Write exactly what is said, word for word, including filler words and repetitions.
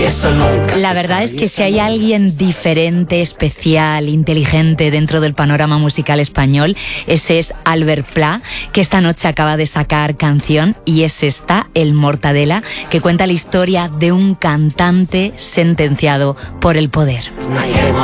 eso nunca. La verdad es que si hay alguien diferente, especial, inteligente dentro del panorama musical español, ese es Albert Pla, que esta noche acaba de sacar canción, y es esta, El Mortadela, que cuenta la historia de un cantante sentenciado por el poder.